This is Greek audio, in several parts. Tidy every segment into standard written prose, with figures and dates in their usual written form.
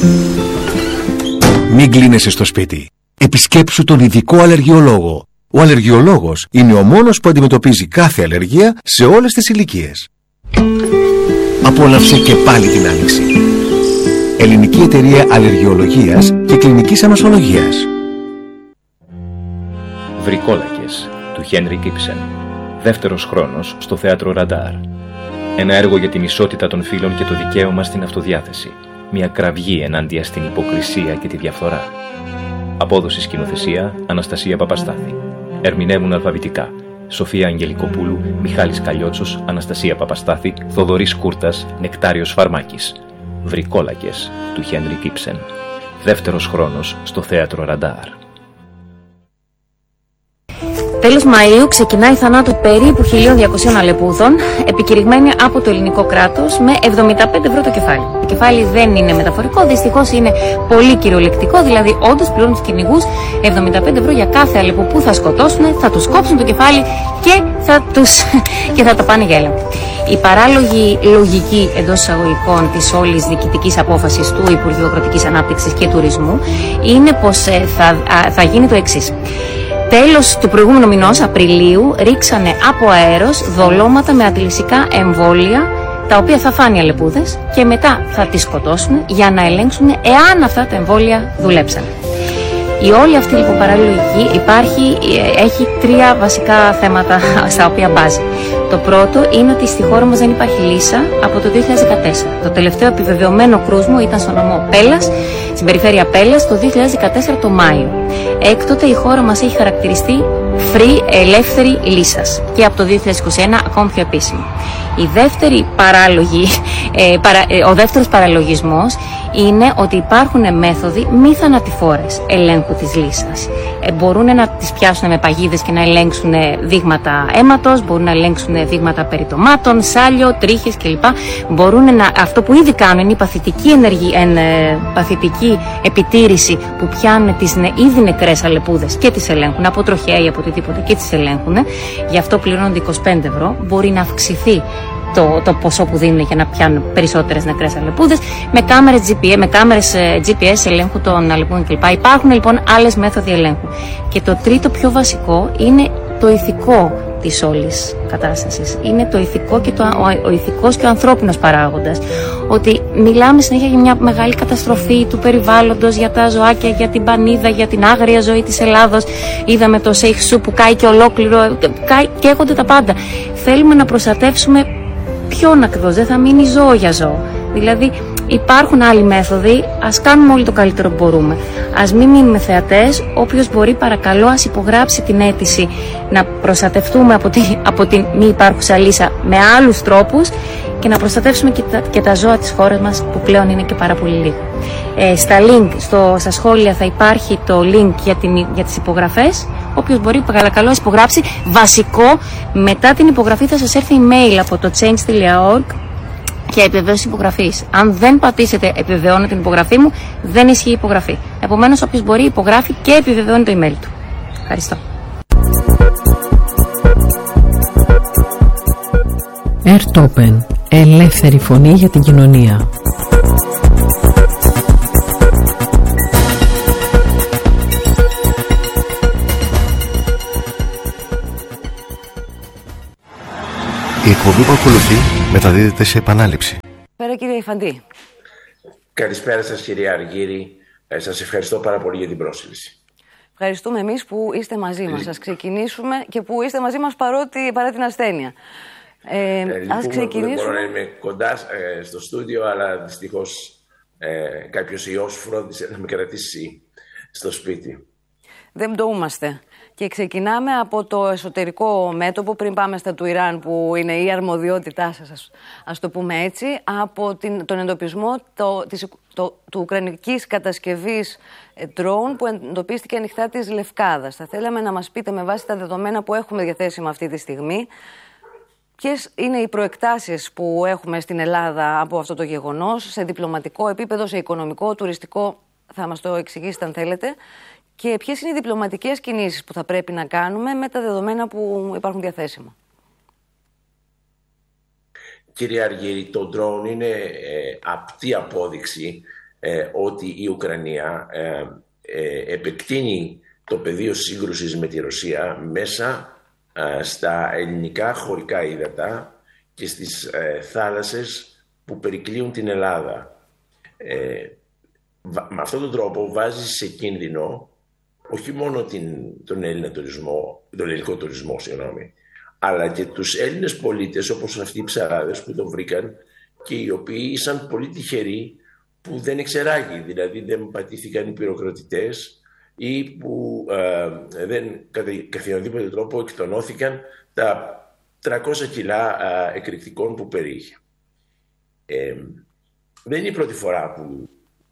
Μην κλείνεσαι στο σπίτι. Επισκέψου τον ειδικό αλλεργιολόγο. Ο αλλεργιολόγος είναι ο μόνος που αντιμετωπίζει κάθε αλλεργία σε όλες τις ηλικίες. Απόλαυσε και πάλι την άνοιξη. Ελληνική Εταιρεία Αλλεργιολογίας και Κλινικής Αμασολογίας. Βρικόλακες του Χένρικ Ήψεν. Δεύτερος χρόνος στο θέατρο Ραντάρ. Ένα έργο για την ισότητα των φύλων και το δικαίωμα στην αυτοδιάθεση. Μια κραυγή ενάντια στην υποκρισία και τη διαφθορά. Απόδοση σκηνοθεσία Αναστασία Παπαστάθη. Ερμηνεύουν αλφαβητικά Σοφία Αγγελικοπούλου, Μιχάλης Καλλιότσος, Αναστασία Παπαστάθη, Θοδωρής Κούρτας, Νεκτάριος Φαρμάκης. Βρικόλακες του Χένρικ Ήψεν. Δεύτερος χρόνος στο θέατρο Ραντάρ. Τέλος Μαΐου ξεκινάει θανάτου περίπου 1.200 Αλεπούδων, επικηρυγμένη από το ελληνικό κράτος με 75 ευρώ το κεφάλι. Το κεφάλι δεν είναι μεταφορικό, δυστυχώς είναι πολύ κυριολεκτικό, δηλαδή όντως πληρώνουν τους κυνηγούς 75 ευρώ για κάθε Αλεπού που θα σκοτώσουν, θα τους κόψουν το κεφάλι και θα τα πάνε για έλεγχο. Η παράλογη λογική εντός εισαγωγικών της όλης διοικητικής απόφασης του Υπουργείου Αγροτικής Ανάπτυξης και Τουρισμού είναι πως θα γίνει το εξής. Τέλος του προηγούμενου μηνός, Απριλίου, ρίξανε από αέρος δολώματα με αντιλυσικά εμβόλια, τα οποία θα φάνε οι αλεπούδες και μετά θα τις σκοτώσουν για να ελέγξουν εάν αυτά τα εμβόλια δουλέψαν. Η όλη αυτή λοιπόν παραλογική έχει τρία βασικά θέματα στα οποία μπάζει. Το πρώτο είναι ότι στη χώρα μας δεν υπάρχει λύσα από το 2014. Το τελευταίο επιβεβαιωμένο κρούσμο ήταν στο νομό Πέλλας, στην περιφέρεια Πέλλας, το 2014 το Μάιο. Έκτοτε η χώρα μας έχει χαρακτηριστεί ελεύθερη λύσας και από το 2021 ακόμη πιο επίσημο. Ο δεύτερος παραλογισμός είναι ότι υπάρχουν μέθοδοι μη θανατηφόρες ελέγχου της λύσας. Μπορούν να τις πιάσουν με παγίδες και να ελέγξουν δείγματα αίματος, μπορούν να ελέγξουν δείγματα περιτομάτων, σάλιο, τρίχες κλπ. Αυτό που ήδη κάνουν είναι η παθητική επιτήρηση που πιάνουν τις ήδη νεκρές αλεπούδες και τις ελέγχουν από τροχέα ή από οτιδήποτε και τις ελέγχουν. Γι' αυτό πληρώνονται 25 ευρώ. Μπορεί να αυξηθεί το ποσό που δίνουν για να πιάνουν περισσότερες νεκρές αλεπούδες με κάμερες GPS ελέγχου των αλεπούδων κλπ. Υπάρχουν λοιπόν άλλες μέθοδοι ελέγχου. Και το τρίτο πιο βασικό είναι το ηθικό της όλης κατάστασης. Είναι το ηθικό και ο ηθικός και ο ανθρώπινος παράγοντας. Ότι μιλάμε συνέχεια για μια μεγάλη καταστροφή του περιβάλλοντος, για τα ζωάκια, για την πανίδα, για την άγρια ζωή της Ελλάδος. Είδαμε το Σέιχσου που κάει και ολόκληρο, καίγονται τα πάντα. Θέλουμε να προστατεύσουμε ποιον ακριβώς, δεν θα μείνει ζώο για ζώο. Δηλαδή υπάρχουν άλλοι μέθοδοι, ας κάνουμε όλοι το καλύτερο που μπορούμε. Ας μην μείνουμε θεατές, όποιος μπορεί παρακαλώ ας υπογράψει την αίτηση να προστατευτούμε από την μη υπάρχουσα λύσα με άλλους τρόπους και να προστατεύσουμε και τα ζώα της χώρας μας που πλέον είναι και πάρα πολύ λίγο. Στα σχόλια θα υπάρχει το link για τις υπογραφές. Όποιος μπορεί παρακαλώ ας υπογράψει. Βασικό, μετά την υπογραφή θα σας έρθει email από το change.org και επιβεβαίωση υπογραφής. Αν δεν πατήσετε επιβεβαιώνω την υπογραφή μου, δεν ισχύει η υπογραφή. Επομένως, όποιος μπορεί υπογράφει και επιβεβαιώνει το email του. Ευχαριστώ. Airtopen. Ελεύθερη φωνή για την κοινωνία. Η εκπομπή που ακολουθεί μεταδίδεται σε επανάληψη. Πέρα κύριε Ιφαντή. Καλησπέρα σας κυρία Αργύρη. Σας ευχαριστώ πάρα πολύ για την πρόσκληση. Ευχαριστούμε εμείς που είστε μαζί μας. Ας ξεκινήσουμε και που είστε μαζί μας παρά την ασθένεια. Ας ξεκινήσουμε. Δεν μπορώ να είμαι κοντά στο στούντιο, αλλά δυστυχώς κάποιος ιός φρόντισε να με κρατήσει στο σπίτι. Δεν πτωούμαστε. Και ξεκινάμε από το εσωτερικό μέτωπο, πριν πάμε στα του Ιράν που είναι η αρμοδιότητά σας, ας το πούμε έτσι, από τον εντοπισμό του ουκρανικής κατασκευής drone που εντοπίστηκε ανοιχτά της Λευκάδας. Θα θέλαμε να μας πείτε με βάση τα δεδομένα που έχουμε διαθέσιμα αυτή τη στιγμή, ποιες είναι οι προεκτάσεις που έχουμε στην Ελλάδα από αυτό το γεγονός, σε διπλωματικό επίπεδο, σε οικονομικό, τουριστικό, θα μας το εξηγήσετε αν θέλετε. Και ποιες είναι οι διπλωματικές κινήσεις που θα πρέπει να κάνουμε με τα δεδομένα που υπάρχουν διαθέσιμα. Κύριε Αργύρη, το drone είναι απτή απόδειξη ότι η Ουκρανία επεκτείνει το πεδίο σύγκρουσης με τη Ρωσία μέσα στα ελληνικά χωρικά ύδατα και στις θάλασσες που περικλείουν την Ελλάδα. Με αυτόν τον τρόπο βάζει σε κίνδυνο όχι μόνο τον ελληνικό τουρισμό, αλλά και τους Έλληνες πολίτες, όπως αυτοί οι ψαράδες που τον βρήκαν και οι οποίοι ήσαν πολύ τυχεροί που δεν εξεράγει, δηλαδή δεν πατήθηκαν οι πυροκροτητές ή που δεν κατά οποιοδήποτε τρόπο εκτονώθηκαν τα 300 κιλά εκρηκτικών που περιείχε. Δεν είναι η πρώτη φορά που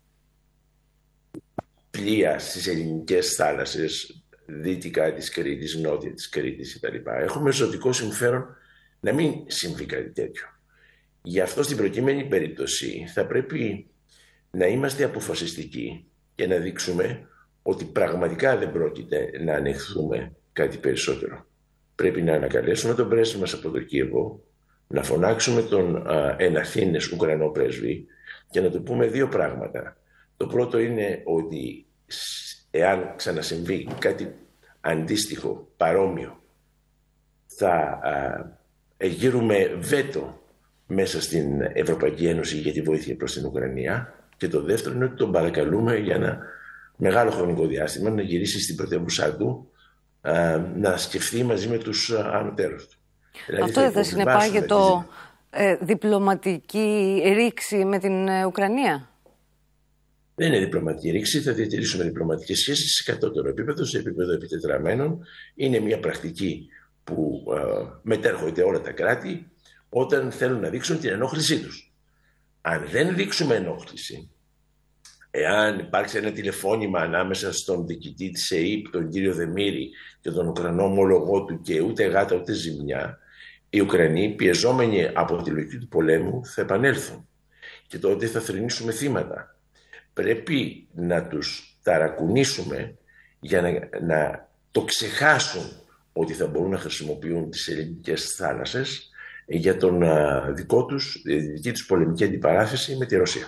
πλοία στις ελληνικές θάλασσες, δυτικά της Κρήτης, νότια της Κρήτης κτλ. Έχουμε ζωτικό συμφέρον να μην συμβεί κάτι τέτοιο. Γι' αυτό στην προκειμένη περίπτωση θα πρέπει να είμαστε αποφασιστικοί και να δείξουμε ότι πραγματικά δεν πρόκειται να ανεχθούμε κάτι περισσότερο. Πρέπει να ανακαλέσουμε τον πρέσβη μας από το Κίεβο, να φωνάξουμε τον εν Αθήνες Ουκρανό πρέσβη και να του πούμε δύο πράγματα. Το πρώτο είναι ότι εάν ξανασυμβεί κάτι αντίστοιχο, παρόμοιο, θα γύρουμε βέτο μέσα στην Ευρωπαϊκή Ένωση για τη βοήθεια προς την Ουκρανία. Και το δεύτερο είναι ότι τον παρακαλούμε για ένα μεγάλο χρονικό διάστημα να γυρίσει στην πρωτεύουσά του, να σκεφτεί μαζί με τους ανωτέρους του. Δηλαδή, αυτό δεν θα συνεπάγεται διπλωματική ρήξη με την Ουκρανία? Δεν είναι διπλωματική ρήξη, θα διατηρήσουμε διπλωματικές σχέσεις σε κατώτερο επίπεδο, σε επίπεδο επιτετραμένων. Είναι μια πρακτική που μετέρχονται όλα τα κράτη όταν θέλουν να δείξουν την ενόχλησή τους. Αν δεν δείξουμε ενόχληση, εάν υπάρξει ένα τηλεφώνημα ανάμεσα στον διοικητή της ΕΕΠ, τον κύριο Δεμήρη, και τον Ουκρανό ομολογό του και ούτε γάτα ούτε ζημιά, οι Ουκρανοί, πιεζόμενοι από τη λογική του πολέμου, θα επανέλθουν. Και τότε θα θρηνήσουμε θύματα. Πρέπει να τους ταρακουνήσουμε για να το ξεχάσουν ότι θα μπορούν να χρησιμοποιούν τις ελληνικές θάλασσες για τον δική τους πολεμική αντιπαράθεση με τη Ρωσία.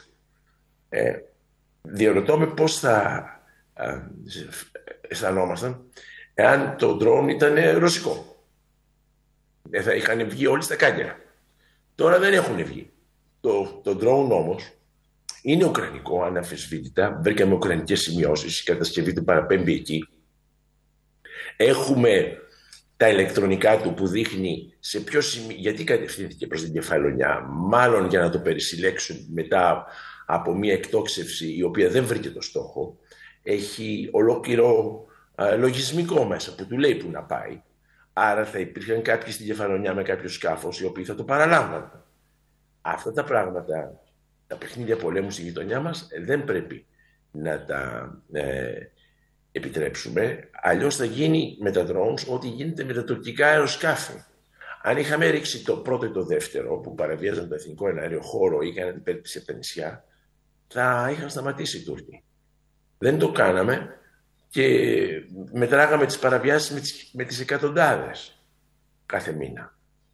Διερωτώ με πώς θα αισθανόμασταν εάν το ντρόουν ήταν ρωσικό. Θα είχαν βγει όλοι στα κάγκελα. Τώρα δεν έχουν βγει. Το ντρόουν όμως είναι ουκρανικό, αναμφισβήτητα. Βρήκαμε ουκρανικές σημειώσεις, η κατασκευή του παραπέμπει εκεί. Έχουμε τα ηλεκτρονικά του που δείχνει σε ποιο σημείο, γιατί κατευθύνθηκε προς την Κεφαλονιά, μάλλον για να το περισυλλέξουν μετά από μια εκτόξευση η οποία δεν βρήκε το στόχο. Έχει ολόκληρο λογισμικό μέσα που του λέει που να πάει. Άρα θα υπήρχαν κάποιοι στην Κεφαλονιά με κάποιο σκάφος οι οποίοι θα το παραλάμβαναν. Αυτά τα πράγματα, τα παιχνίδια πολέμου στη γειτονιά μας, δεν πρέπει να τα επιτρέψουμε. Αλλιώς θα γίνει με τα drones ό,τι γίνεται με τα τουρκικά αεροσκάφη. Αν είχαμε ρίξει το πρώτο ή το δεύτερο που παραβίαζαν το εθνικό εναέριο χώρο ή είχαν υπέρπτυση από τα νησιά, θα είχαν σταματήσει οι Τούρκοι. Δεν το κάναμε και μετράγαμε τις παραβιάσεις με τις εκατοντάδες κάθε μήνα.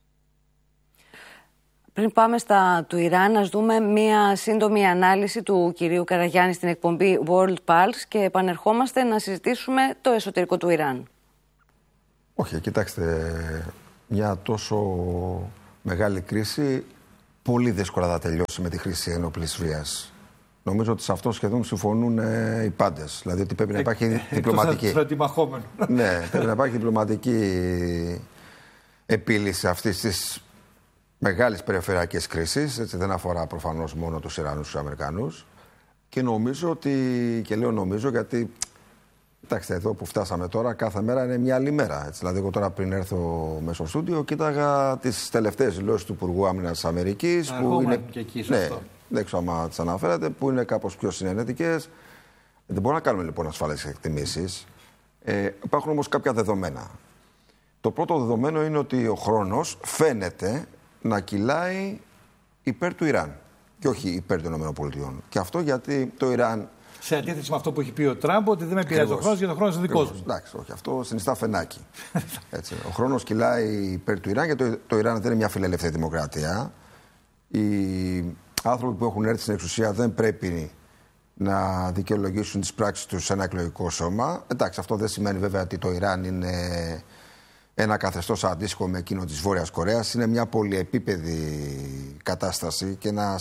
Πριν πάμε στα του Ιράν, ας δούμε μία σύντομη ανάλυση του κυρίου Καραγιάννη στην εκπομπή World Pulse και επανερχόμαστε να συζητήσουμε το εσωτερικό του Ιράν. Όχι, κοιτάξτε, μια τόσο μεγάλη κρίση πολύ δύσκολα θα τελειώσει με τη χρήση ένοπλης βίας. Νομίζω ότι σε αυτό σχεδόν συμφωνούν οι πάντες. Δηλαδή ότι πρέπει να υπάρχει διπλωματική. Ναι, πρέπει να υπάρχει διπλωματική επίλυση αυτής της μεγάλης περιφερειακής κρίσης. Έτσι, δεν αφορά προφανώς μόνο τους Ιρανούς και τους Αμερικανούς. Και νομίζω ότι, και λέω νομίζω γιατί, κοιτάξτε, εδώ που φτάσαμε τώρα, κάθε μέρα είναι μια άλλη μέρα. Έτσι, δηλαδή, εγώ τώρα πριν έρθω μέσα στο στούντιο, κοίταγα τις τελευταίες δηλώσεις του Υπουργού Άμυνας της Αμερικής. Που είναι, και εκεί, ναι, δεν ξέρω αν τις αναφέρατε, που είναι κάπως πιο συνενετικές. Δεν μπορούμε να κάνουμε λοιπόν ασφαλές εκτιμήσεις. Υπάρχουν όμως κάποια δεδομένα. Το πρώτο δεδομένο είναι ότι ο χρόνος φαίνεται να κυλάει υπέρ του Ιράν και όχι υπέρ των ΗΠΑ. Και αυτό γιατί το Ιράν. Σε αντίθεση με αυτό που έχει πει ο Τραμπ, ότι δεν με πειράζει ο χρόνος, γιατί ο χρόνος είναι δικός μου. Εντάξει, όχι, αυτό συνιστά φενάκι. Έτσι, ο χρόνος κυλάει υπέρ του Ιράν, γιατί το Ιράν δεν είναι μια φιλελεύθερη δημοκρατία. Οι άνθρωποι που έχουν έρθει στην εξουσία δεν πρέπει να δικαιολογήσουν τις πράξεις τους σε ένα εκλογικό σώμα. Εντάξει, αυτό δεν σημαίνει βέβαια ότι το Ιράν είναι ένα καθεστώς αντίστοιχο με εκείνο της Βόρειας Κορέας. Είναι μια πολυεπίπεδη κατάσταση και ένα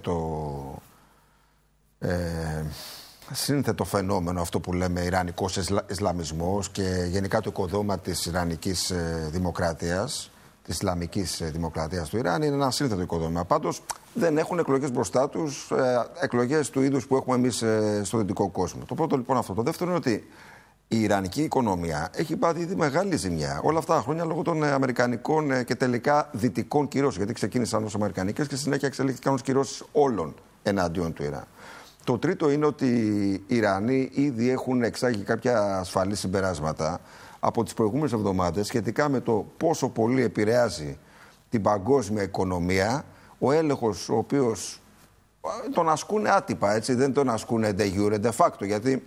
σύνθετο φαινόμενο αυτό που λέμε Ιρανικός Ισλαμισμός και γενικά το οικοδόμημα της Ιρανικής Δημοκρατίας, της Ισλαμικής Δημοκρατίας του Ιράν, είναι ένα σύνθετο οικοδόμημα. Πάντως δεν έχουν εκλογές μπροστά τους, εκλογές του είδους που έχουμε εμείς στο δυτικό κόσμο. Το πρώτο λοιπόν αυτό. Το δεύτερο είναι ότι η Ιρανική οικονομία έχει πάθει ήδη μεγάλη ζημιά όλα αυτά τα χρόνια λόγω των αμερικανικών και τελικά δυτικών κυρώσεων. Γιατί ξεκίνησαν ως αμερικανικές και συνέχεια εξελίχθηκαν ως κυρώσεις όλων εναντίον του Ιράν. Το τρίτο είναι ότι οι Ιρανοί ήδη έχουν εξάγει κάποια ασφαλή συμπεράσματα από τις προηγούμενες εβδομάδες σχετικά με το πόσο πολύ επηρεάζει την παγκόσμια οικονομία ο έλεγχος ο οποίος τον ασκούν άτυπα, έτσι, δεν τον ασκούν de jure, de facto, γιατί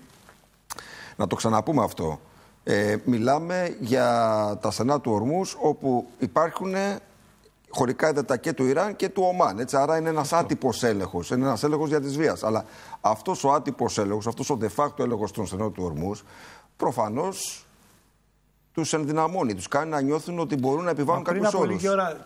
να το ξαναπούμε αυτό. Μιλάμε για τα στενά του Ορμούς όπου υπάρχουν χωρικά έδατα και του Ιράν και του Ομάν. Έτσι, άρα είναι ένας άτυπος έλεγχος. Είναι ένας έλεγχος για της βίας. Αλλά αυτός ο άτυπος έλεγχος, αυτός ο de facto έλεγχος των στενών του Ορμούς, προφανώς τους ενδυναμώνει. Τους κάνει να νιώθουν ότι μπορούν να επιβάλλουν κάποιους όρους.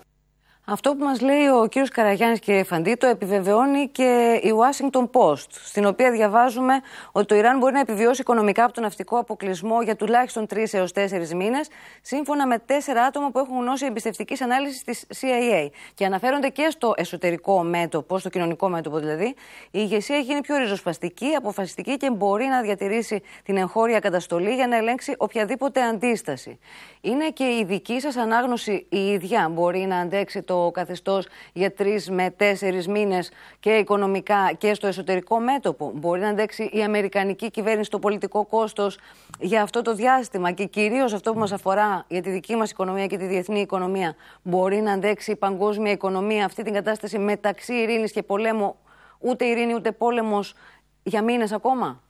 Αυτό που μας λέει ο κύριος Καραγιάννης, κύριε Φαντή, το επιβεβαιώνει και η Washington Post, στην οποία διαβάζουμε ότι το Ιράν μπορεί να επιβιώσει οικονομικά από τον ναυτικό αποκλεισμό για τουλάχιστον 3 έως 4 μήνες, σύμφωνα με 4 άτομα που έχουν γνώση εμπιστευτικής ανάλυσης της CIA. Και αναφέρονται και στο εσωτερικό μέτωπο, στο κοινωνικό μέτωπο δηλαδή, η ηγεσία έχει γίνει πιο ριζοσπαστική, αποφασιστική και μπορεί να διατηρήσει την εγχώρια καταστολή για να ελέγξει οποιαδήποτε αντίσταση. Είναι και η δική σας ανάγνωση η ίδια? Μπορεί να αντέξει το καθεστώς για 3 με 4 μήνες και οικονομικά και στο εσωτερικό μέτωπο? Μπορεί να αντέξει η αμερικανική κυβέρνηση το πολιτικό κόστος για αυτό το διάστημα? Και κυρίως αυτό που μας αφορά για τη δική μας οικονομία και τη διεθνή οικονομία, μπορεί να αντέξει η παγκόσμια οικονομία αυτή την κατάσταση μεταξύ ειρήνης και πολέμου, ούτε ειρήνη ούτε πόλεμος, για μήνες ακόμα?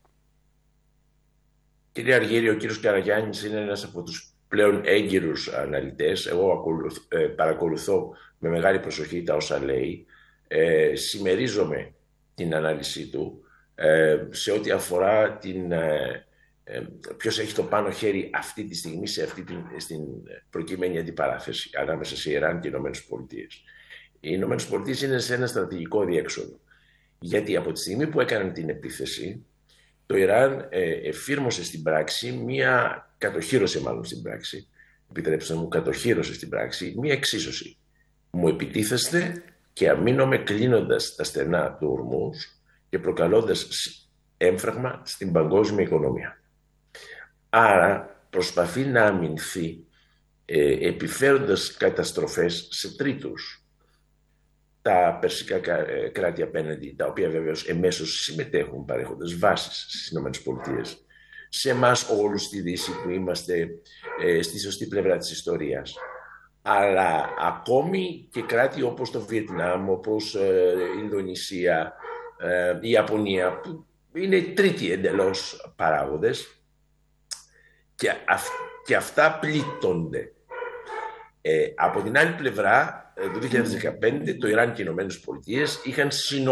Κύριε Αργύρη, ο κύριος Καραγιάννης είναι ένας από τους πλέον έγκυρους αναλυτές. Εγώ παρακολουθώ με μεγάλη προσοχή τα όσα λέει. Συμμερίζομαι την ανάλυση του σε ό,τι αφορά ποιος έχει το πάνω χέρι αυτή τη στιγμή στην προκειμένη αντιπαράθεση ανάμεσα σε Ιράν και Ηνωμένες Πολιτείες. Οι Ηνωμένες Πολιτείες είναι σε ένα στρατηγικό διέξοδο. Γιατί από τη στιγμή που έκαναν την επίθεση, το Ιράν εφήρμοσε στην πράξη κατοχύρωσε στην πράξη, επιτρέψτε μου, κατοχύρωσε στην πράξη μία εξίσωση. Μου επιτίθεστε και αμήνομαι κλείνοντας τα στενά του Ορμούς και προκαλώντας έμφραγμα στην παγκόσμια οικονομία. Άρα προσπαθεί να αμυνθεί επιφέροντας καταστροφές σε τρίτους. Τα περσικά κράτη απέναντι, τα οποία βεβαίως εμέσως συμμετέχουν παρέχοντας βάσεις στις ΗΠΑ, σε εμάς όλους στη Δύση που είμαστε στη σωστή πλευρά της ιστορίας, αλλά ακόμη και κράτη όπως το Βιετνάμ, όπως η Ινδονησία, η Ιαπωνία, που είναι τρίτοι εντελώς παράγοντες, και αυτά πλήττονται. Από την άλλη πλευρά, το 2015 το Ιράν και οι Ηνωμένες Πολιτείες είχαν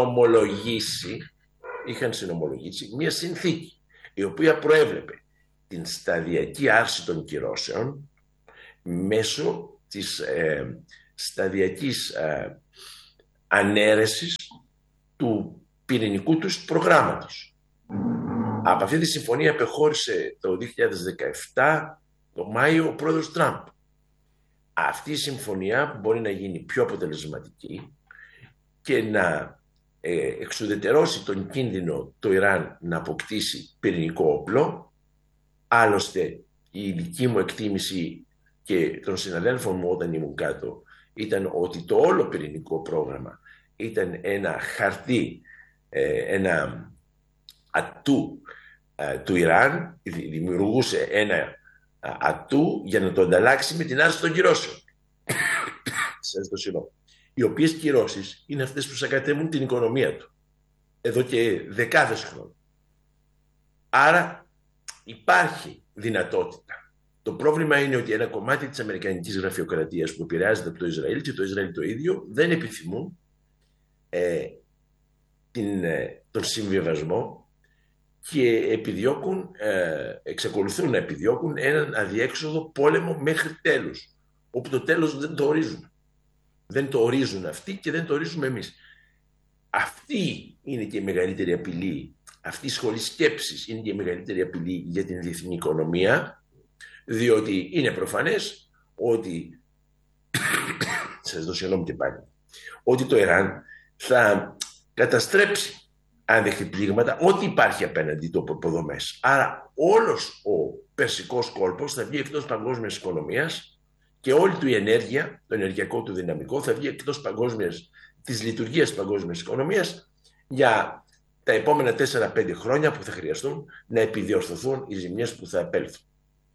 συνομολογήσει μια συνθήκη η οποία προέβλεπε την σταδιακή άρση των κυρώσεων μέσω της σταδιακής ανέρεσης του πυρηνικού τους προγράμματος. Από αυτή τη συμφωνία επεχώρησε το 2017 το Μάιο ο πρόεδρος Τραμπ. Αυτή η συμφωνία μπορεί να γίνει πιο αποτελεσματική και να εξουδετερώσει τον κίνδυνο το Ιράν να αποκτήσει πυρηνικό όπλο. Άλλωστε η δική μου εκτίμηση και των συναδέλφων μου όταν ήμουν κάτω ήταν ότι το όλο πυρηνικό πρόγραμμα ήταν ένα χαρτί, ένα ατού του Ιράν, δημιουργούσε ένα ατού για να το ανταλλάξει με την άρση των κυρώσεων. Οι οποίες κυρώσεις είναι αυτές που σακατεύουν την οικονομία του εδώ και δεκάδες χρόνια. Άρα υπάρχει δυνατότητα. Το πρόβλημα είναι ότι ένα κομμάτι της αμερικανικής γραφειοκρατίας που επηρεάζεται από το Ισραήλ και το Ισραήλ το ίδιο δεν επιθυμούν τον συμβιβασμό και εξακολουθούν να επιδιώκουν έναν αδιέξοδο πόλεμο μέχρι τέλους, όπου το τέλος δεν το ορίζουν. Δεν το ορίζουν αυτοί και δεν το ορίζουμε εμείς. Αυτή είναι και η μεγαλύτερη απειλή. Αυτή η σχολή σκέψης είναι και η μεγαλύτερη απειλή για την διεθνή οικονομία, διότι είναι προφανές ότι σας δώσω συγγνώμη και πάλι, ότι το Ιράν θα καταστρέψει, αν δεχτεί πλήγματα, ό,τι υπάρχει απέναντι του από υποδομές. Άρα όλος ο περσικός κόλπος θα βγει εκτός παγκόσμιας οικονομίας και όλη του η ενέργεια, το ενεργειακό του δυναμικό, θα βγει εκτός της λειτουργίας παγκόσμιας οικονομίας για τα επόμενα 4-5 χρόνια που θα χρειαστούν να επιδιορθωθούν οι ζημιές που θα επέλθουν.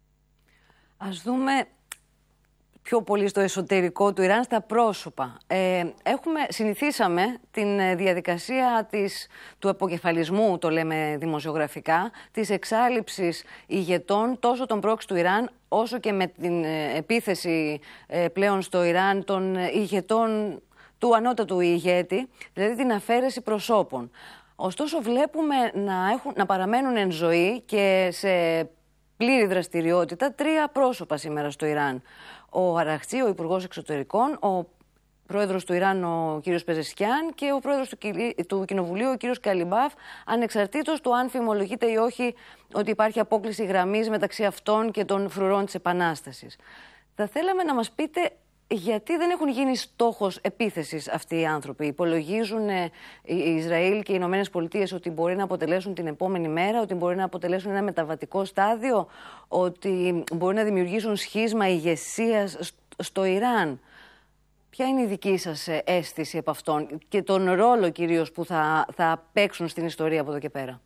Ας δούμε πιο πολύ στο εσωτερικό του Ιράν, στα πρόσωπα. Συνηθίσαμε την διαδικασία του αποκεφαλισμού, το λέμε δημοσιογραφικά, της εξάλειψης ηγετών τόσο των πρόξ του Ιράν, όσο και με την επίθεση πλέον στο Ιράν των ηγετών του ανώτατου ηγέτη, δηλαδή την αφαίρεση προσώπων. Ωστόσο βλέπουμε να παραμένουν εν ζωή και σε πλήρη δραστηριότητα 3 πρόσωπα σήμερα στο Ιράν. Ο Αραχτσί, ο Υπουργός Εξωτερικών, ο Πρόεδρος του Ιράν, ο κύριος Πεζεσκιάν, και ο Πρόεδρος του Κοινοβουλίου, ο κύριος Καλιμπάφ, ανεξαρτήτως του αν φημολογείται ή όχι ότι υπάρχει απόκλιση γραμμής μεταξύ αυτών και των φρουρών της Επανάστασης. Θα θέλαμε να μας πείτε γιατί δεν έχουν γίνει στόχος επίθεσης αυτοί οι άνθρωποι. Υπολογίζουν οι Ισραήλ και οι Ηνωμένες Πολιτείες ότι μπορεί να αποτελέσουν την επόμενη μέρα, ότι μπορεί να αποτελέσουν ένα μεταβατικό στάδιο, ότι μπορεί να δημιουργήσουν σχίσμα ηγεσίας στο Ιράν. Ποια είναι η δική σας αίσθηση από αυτόν και τον ρόλο κυρίως που θα παίξουν στην ιστορία από εδώ και πέρα?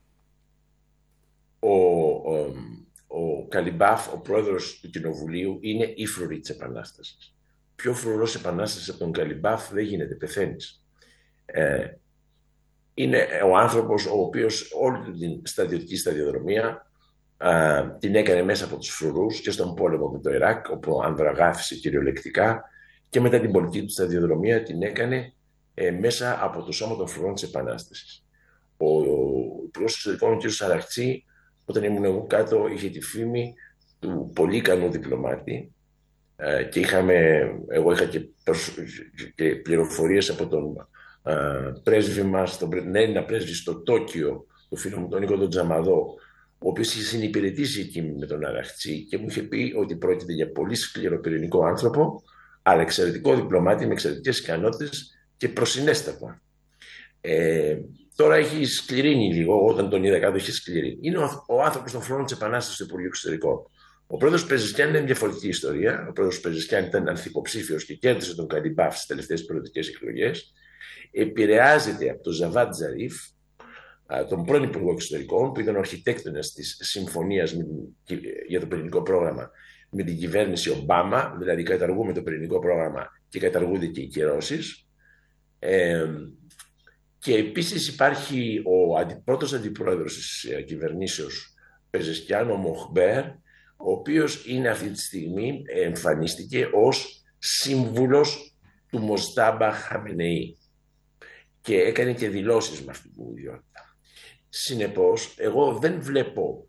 Ο Καλιμπάφ, ο πρόεδρος του Κοινοβουλίου, είναι η φρουρή της Επανάστασης. Πιο φρουρός Επανάστασης από τον Καλιμπάφ δεν γίνεται, πεθαίνεις. Είναι ο άνθρωπος ο οποίος όλη την στρατιωτική σταδιοδρομία την έκανε μέσα από τους φρουρούς και στον πόλεμο με το Ιράκ, όπου ανδραγράφησε κυριολεκτικά, και μετά την πολιτική του σταδιοδρομία την έκανε μέσα από το σώμα των φρουρών της Επανάστασης. Ο Υπουργός Εξωτερικών, ο κ. Αραχτσί, όταν ήμουν εγώ κάτω, είχε τη φήμη του πολύ ικανού διπλωμάτη και εγώ είχα και πληροφορίες από τον πρέσβη μας, τον Έλληνα πρέσβη στο Τόκιο, τον φίλο μου τον Νίκο τον Τζαμαδό, ο οποίος είχε συνυπηρετήσει εκεί με τον Αραχτσί και μου είχε πει ότι πρόκειται για πολύ σκληροπυρηνικό άνθρωπο, αλλά εξαιρετικό διπλωμάτη με εξαιρετικές ικανότητες και προσυνέστατα. Τώρα έχει σκληρύνει λίγο, όταν τον είδα κάτω έχει σκληρύνει. Είναι ο άνθρωπος των φρουρών της Επανάστασης του Υπουργείου Εξωτερικών. Ο πρόεδρος Πεζεσκιάν είναι διαφορετική ιστορία. Ο πρόεδρος Πεζεσκιάν ήταν ανθυποψήφιος και κέρδισε τον Καλιμπάφ στις τελευταίες προεδρικές εκλογές. Επηρεάζεται από τον Ζαβάντ Ζαρίφ, τον πρώην Υπουργό Εξωτερικών, που ήταν ο αρχιτέκτονας της συμφωνίας για το πυρηνικό πρόγραμμα με την κυβέρνηση Ομπάμα, δηλαδή καταργούμε το πυρηνικό πρόγραμμα και καταργούνται και οι κυρώσεις. Και επίσης υπάρχει ο πρώτος αντιπρόεδρος της κυβερνήσεως Πεζεσκιάν, ο Μοχμπέρ, ο οποίος είναι αυτή τη στιγμή, εμφανίστηκε ως σύμβουλος του Μοστάμπα Χαμενεή και έκανε και δηλώσεις με αυτή την ιδιότητα. Συνεπώς, εγώ δεν βλέπω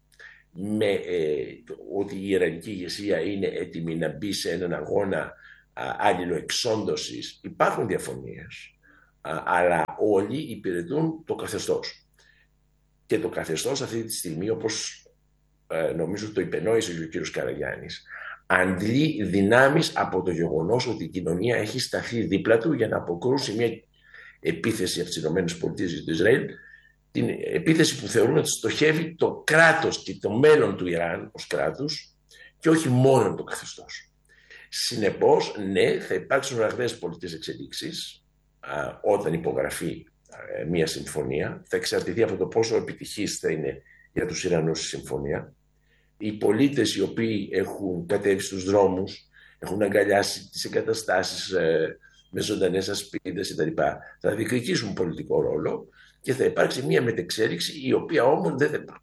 ότι η ιρανική ηγεσία είναι έτοιμη να μπει σε έναν αγώνα αλληλοεξόντωσης. Υπάρχουν διαφωνίες, αλλά όλοι υπηρετούν το καθεστώς. Και το καθεστώς αυτή τη στιγμή, όπως νομίζω το υπενόησε και ο κύριος Καραγιάννης, αντλεί δυνάμεις από το γεγονός ότι η κοινωνία έχει σταθεί δίπλα του για να αποκρούσει μια επίθεση από τις ΗΠΑ και το Ισραήλ, την επίθεση που θεωρούν ότι στοχεύει το κράτος και το μέλλον του Ιράν ως κράτους και όχι μόνο το καθεστώς. Συνεπώς, ναι, θα υπάρξουν ραγδαίες πολιτικές εξελίξεις όταν υπογραφεί μια συμφωνία. Θα εξαρτηθεί από το πόσο επιτυχής θα είναι για τους Ιρανούς η συμφωνία. Οι πολίτες οι οποίοι έχουν κατέβει στους δρόμους, έχουν αγκαλιάσει τις εγκαταστάσεις με ζωντανές ασπίδες κτλ., θα διεκδικήσουν πολιτικό ρόλο και θα υπάρξει μια μετεξέλιξη η οποία όμως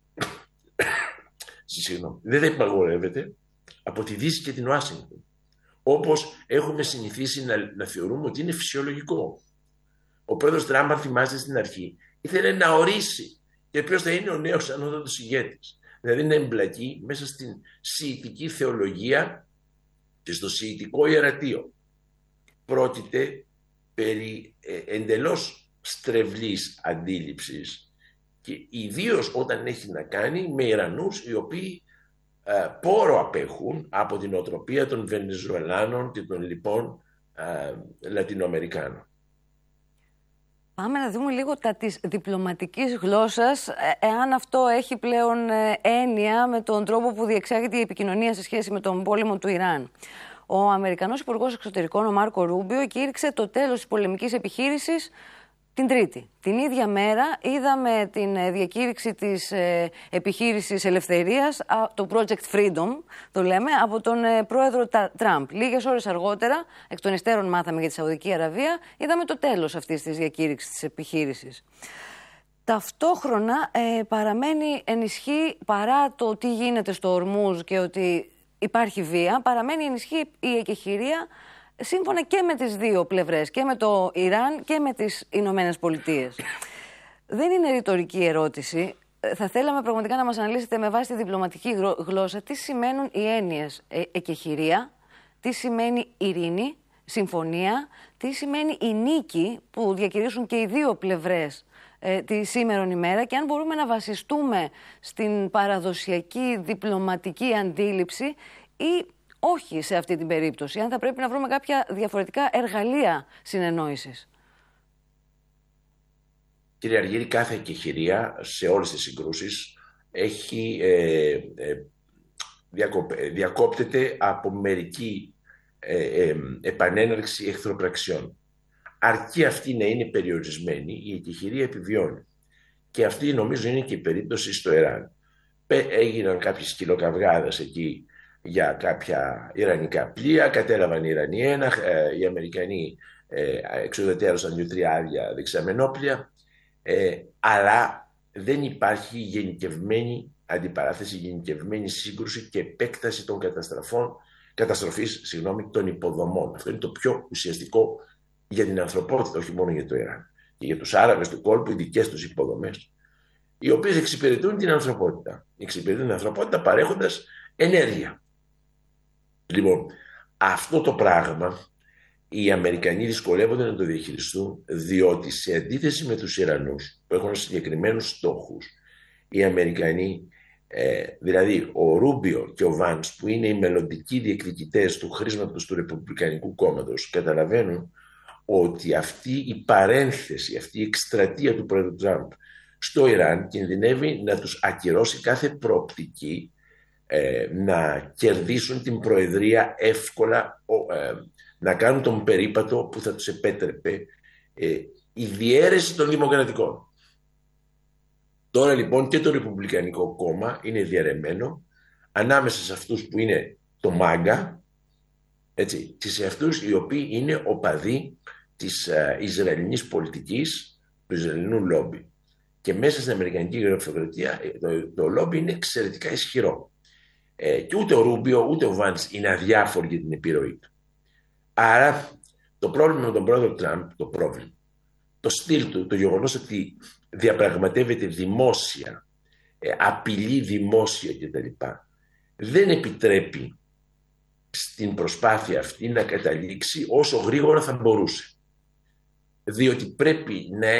δεν θα υπαγορεύεται από τη Δύση και την Ουάσιγκτον. Όπως έχουμε συνηθίσει να θεωρούμε ότι είναι φυσιολογικό. Ο πρόεδρος Τραμπ, αν θυμάστε στην αρχή, ήθελε να ορίσει και ποιος θα είναι ο νέος ανώτατος ηγέτης. Δηλαδή να εμπλακεί μέσα στην σιητική θεολογία και στο σιητικό ιερατείο. Πρόκειται περί εντελώς στρεβλής αντίληψης και ιδίως όταν έχει να κάνει με Ιρανούς οι οποίοι πόρο απέχουν από την οτροπία των Βενεζουελάνων και των λοιπών Λατινοαμερικάνων. Πάμε να δούμε λίγο τα της διπλωματικής γλώσσας, εάν αυτό έχει πλέον έννοια με τον τρόπο που διεξάγεται η επικοινωνία σε σχέση με τον πόλεμο του Ιράν. Ο Αμερικανός Υπουργός Εξωτερικών, ο Μάρκο Ρούμπιο, κήρυξε το τέλος της πολεμικής επιχείρησης την Τρίτη. Την ίδια μέρα είδαμε την διακήρυξη της επιχείρησης ελευθερίας, το Project Freedom, το λέμε, από τον πρόεδρο Τραμπ. Λίγες ώρες αργότερα, εκ των υστέρων μάθαμε για τη Σαουδική Αραβία, είδαμε το τέλος αυτής της διακήρυξης της επιχείρησης. Ταυτόχρονα παραμένει ενισχύ, παρά το τι γίνεται στο Ορμούζ και ότι υπάρχει βία, παραμένει ενισχύ η εκεχηρία σύμφωνα και με τις δύο πλευρές, και με το Ιράν και με τις Ηνωμένες Πολιτείες. Δεν είναι ρητορική ερώτηση. Θα θέλαμε πραγματικά να μας αναλύσετε με βάση τη διπλωματική γλώσσα τι σημαίνουν οι έννοιες εκεχηρία, τι σημαίνει ειρήνη, συμφωνία, τι σημαίνει η νίκη που διακηρύσουν και οι δύο πλευρές τη σήμερον ημέρα και αν μπορούμε να βασιστούμε στην παραδοσιακή διπλωματική αντίληψη ή όχι σε αυτή την περίπτωση, αν θα πρέπει να βρούμε κάποια διαφορετικά εργαλεία συνεννόησης. Κύριε Αργύρη, κάθε εκεχηρία σε όλες τις συγκρούσεις έχει, διακόπτεται από μερική επανέναρξη εχθροπραξιών. Αρκεί αυτή να είναι περιορισμένη, η εκεχηρία επιβιώνει. Και αυτή νομίζω είναι και η περίπτωση στο Ιράν. Έγιναν κάποιες κυλοκαυγάδες εκεί για κάποια ιρανικά πλοία, κατέλαβαν οι Ιρανοί ένα, οι Αμερικανοί εξουδετερώσαν 2-3 άδεια δεξαμενόπλια, αλλά δεν υπάρχει γενικευμένη αντιπαράθεση, γενικευμένη σύγκρουση και επέκταση των καταστροφής των υποδομών. Αυτό είναι το πιο ουσιαστικό για την ανθρωπότητα, όχι μόνο για το Ιράν. Και για τους Άραβες του κόλπου, οι δικές τους υποδομές, οι οποίες εξυπηρετούν την ανθρωπότητα. Εξυπηρετούν την ανθρωπότητα παρέχοντας ενέργεια. Λοιπόν, αυτό το πράγμα οι Αμερικανοί δυσκολεύονται να το διαχειριστούν, διότι σε αντίθεση με τους Ιρανούς που έχουν συγκεκριμένους στόχους, οι Αμερικανοί, δηλαδή ο Ρούμπιο και ο Βάνς, που είναι οι μελλοντικοί διεκδικητές του χρήσματος του Ρεπουμπλικανικού Κόμματος, καταλαβαίνουν ότι αυτή η παρένθεση, αυτή η εκστρατεία του πρόεδρου Τραμπ στο Ιράν κινδυνεύει να τους ακυρώσει κάθε προοπτική να κερδίσουν την προεδρία εύκολα, να κάνουν τον περίπατο που θα τους επέτρεπε η διαίρεση των δημοκρατικών. Τώρα λοιπόν και το Ρεπουμπλικανικό Κόμμα είναι διαιρεμένο ανάμεσα σε αυτούς που είναι το ΜΑΓΚΑ, έτσι, και σε αυτούς οι οποίοι είναι οπαδοί της Ισραηλινής πολιτικής, του Ισραηλινού λόμπι. Και μέσα στην Αμερικανική γραφειοκρατία το λόμπι είναι εξαιρετικά ισχυρό. Και ούτε ο Ρούμπιο ούτε ο Βάνς είναι αδιάφοροι για την επιρροή του. Άρα το πρόβλημα με τον πρόεδρο Τραμπ, το στυλ του, το γεγονός ότι διαπραγματεύεται δημόσια, απειλεί δημόσια κτλ. Δεν επιτρέπει στην προσπάθεια αυτή να καταλήξει όσο γρήγορα θα μπορούσε. Διότι πρέπει να